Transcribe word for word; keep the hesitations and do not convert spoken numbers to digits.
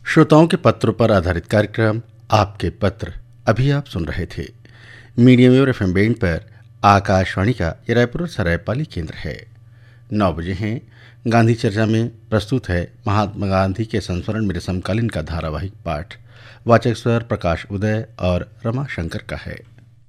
श्रोताओं के पत्रों पर आधारित कार्यक्रम आपके पत्र अभी आप सुन रहे थे। Medium wave F M band पर आकाशवाणी का ये रायपुर और सरायपाली केंद्र है। नौ बजे हैं। गांधी चर्चा में प्रस्तुत है महात्मा गांधी के संस्मरण मेरे समकालीन का धारावाहिक पाठ। वाचक स्वर प्रकाश उदय और रमा शंकर का है।